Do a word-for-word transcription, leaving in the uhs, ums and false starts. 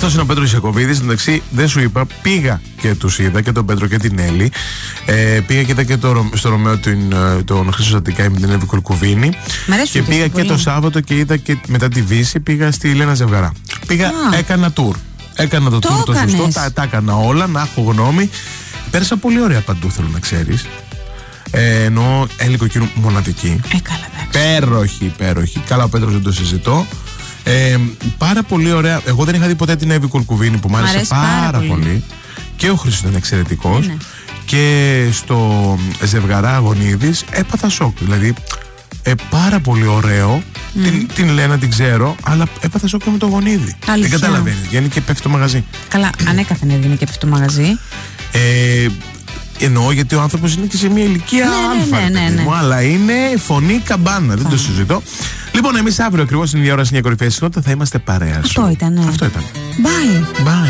Αυτός είναι ο Πέτρος Ιακωβίδης. Εντάξει, δεν σου είπα, πήγα και τους είδα και τον Πέτρο και την Έλλη. Ε, πήγα και είδα και το, στο Ρωμαίο τον, τον Χρήστο Ζαντικάη με την Εύη Κολκουβίνη. Και πήγα και το Σάββατο και είδα και μετά τη Βύση πήγα στη Λένα Ζευγαρά. Πήγα, Α. έκανα tour. Έκανα το, το tour το σωστό, τα, τα έκανα όλα, να έχω γνώμη. Πέρασα πολύ ωραία παντού, θέλω να ξέρεις. Ε, ενώ έλεγε εκείνο μοναδική. Ε, καλά, υπέροχη, υπέροχη. Καλά, ο Πέτρος δεν το συζητώ. Ε, πάρα πολύ ωραία. Εγώ δεν είχα δει ποτέ την Εύη Κολκουβίνη που μου άρεσε, άρεσε πάρα, πάρα πολύ. πολύ. Και ο Χρήστος ήταν εξαιρετικός. Ναι. Και στο Ζευγαρά Αγωνίδης έπαθα σοκ. Δηλαδή, ε, πάρα πολύ ωραίο. Mm. Την, την Λένα την ξέρω, αλλά έπαθα σοκ και με το Γονίδη. Δεν καταλαβαίνεις. Βγαίνει και πέφτει το μαγαζί. Καλά, ανέκαθεν έβγαινε και πέφτει το μαγαζί. Ε, εννοώ γιατί ο άνθρωπος είναι και σε μια ηλικία ναι, αλφα, ναι, ναι, ναι, ναι. αλλά είναι φωνή καμπάνα, δεν το συζητώ. Λοιπόν, εμείς αύριο ακριβώς στην ίδια ώρα στην κορυφαία συχνότητα θα είμαστε παρέα. Αυτό ήταν. Αυτό ήταν. Bye. Bye.